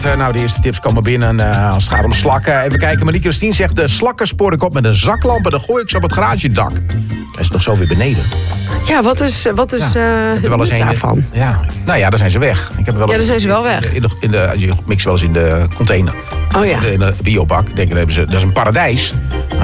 Nou, de eerste tips komen binnen als het gaat om slakken. Even kijken, Marie-Christine zegt... de slakken spoor ik op met een zaklamp en dan gooi ik ze op het garagedak. Dat is toch zo weer beneden? Ja, wat is het nut daarvan? Ja, nou ja, daar zijn ze weg. Ik heb wel daar zijn ze wel weg. Je mixt wel eens in de container. Oh ja. In de biobak. Denk je, dat is een paradijs.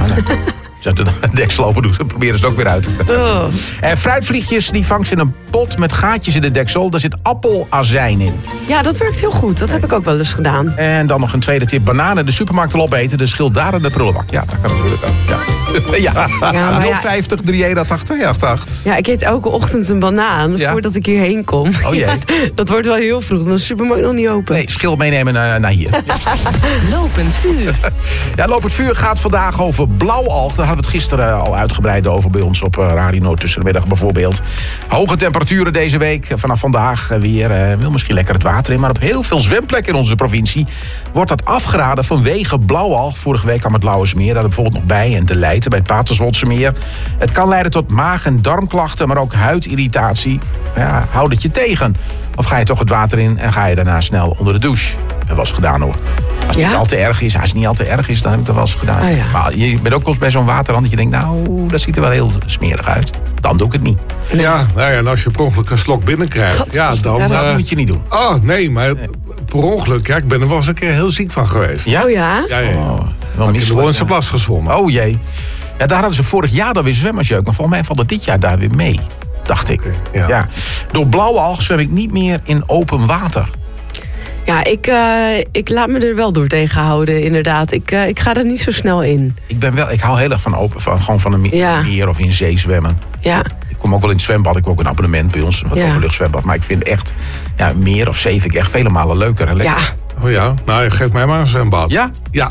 Als je het deksel open doet, dan proberen ze het ook weer uit te krijgen. Fruitvliegjes, die vangst in een pot met gaatjes in de deksel. Daar zit appelazijn in. Ja, dat werkt heel goed. Dat heb ik ook wel eens gedaan. En dan nog een tweede tip. Bananen de supermarkt al opeten. De schil daar in de prullenbak. Ja, dat kan natuurlijk ook. Ja. Ja, 050 318 288. Ja, ik eet elke ochtend een banaan voordat ik hierheen kom. Oh jee. Ja, dat wordt wel heel vroeg. Dan is de supermarkt nog niet open. Nee, schil meenemen naar hier. Lopend vuur. Ja, Lopend vuur gaat vandaag over blauwalg. Daar hadden we het gisteren al uitgebreid over bij ons op Radio Noord tussen de middag bijvoorbeeld. Hoge temperaturen deze week. Vanaf vandaag weer wil misschien lekker het water in. Maar op heel veel zwemplekken in onze provincie wordt dat afgeraden vanwege blauwalg. Vorige week kwam het Lauwersmeer daar bijvoorbeeld nog bij. En de Leiden bij het Paterswoldsemeer. Het kan leiden tot maag- en darmklachten, maar ook huidirritatie. Ja, houd het je tegen. Of ga je toch het water in en ga je daarna snel onder de douche. Dat was gedaan hoor. Als het niet al te erg is, dan heb ik dat wel eens gedaan. Oh ja. Maar je bent ook wel eens bij zo'n waterrand dat je denkt, nou, dat ziet er wel heel smerig uit. Dan doe ik het niet. Ja, nou ja, en als je per ongeluk een slok binnenkrijgt, dan... Dat moet je niet doen. Oh, nee, maar per ongeluk, ja, ik ben er wel eens een keer heel ziek van geweest. Ja? Oh ja? Ja. Wel Ik heb gewoon in zijn plas gezwommen. Oh jee. Ja, daar hadden ze vorig jaar dan weer zwemmersjeuk. Maar volgens mij valt het dit jaar daar weer mee. Dacht ik. Ja. Door blauwalg zwem ik niet meer in open water. Ja, ik laat me er wel door tegenhouden, inderdaad. Ik ga er niet zo snel in. Ik hou heel erg van een meer of in zee zwemmen. Ja. Ik kom ook wel in het zwembad. Ik heb ook een abonnement bij ons, een openluchtzwembad. Maar ik vind echt, meer of zee vind ik echt vele malen leuker en lekker. Ja. Oh ja, nou, geef mij maar een zwembad. Ja? Ja.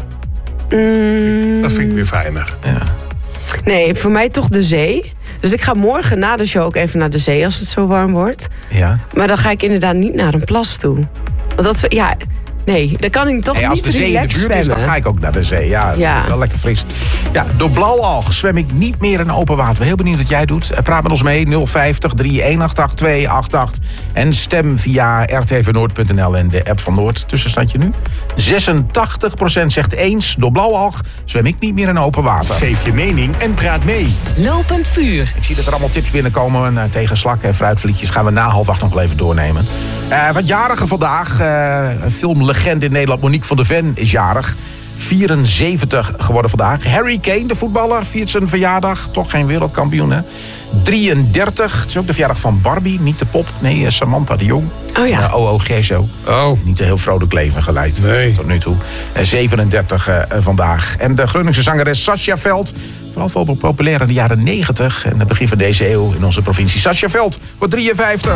Dat vind ik weer fijner. Ja. Nee, voor mij toch de zee. Dus ik ga morgen na de show ook even naar de zee als het zo warm wordt. Ja. Maar dan ga ik inderdaad niet naar een plas toe. Want dan kan ik toch niet als de zee in de buurt is, dan ga ik ook naar de zee. Ja. Wel lekker fris. Ja, door blauwalg zwem ik niet meer in open water. Heel benieuwd wat jij doet. Praat met ons mee, 050 318 288. En stem via rtvnoord.nl en de app van Noord. Tussenstandje nu. 86% zegt eens, door blauwalg zwem ik niet meer in open water. Geef je mening en praat mee. Lopend vuur. Ik zie dat er allemaal tips binnenkomen tegen slakken en fruitvliegjes. Gaan we na 7:30 nog wel even doornemen. Wat jarigen vandaag. Een filmlegende in Nederland, Monique van der Ven, is jarig. 74 geworden vandaag. Harry Kane, de voetballer, viert zijn verjaardag. Toch geen wereldkampioen, hè? 33. Het is ook de verjaardag van Barbie. Niet de pop, nee, Samantha de Jong. Oh ja. Gerso. Oh. Niet een heel vrolijk leven geleid. Nee. Tot nu toe. 37 vandaag. En de Groningse zangeres Sascha Veld. Vooral populair in de jaren 90 en het begin van deze eeuw in onze provincie. Sascha Veld wordt 53.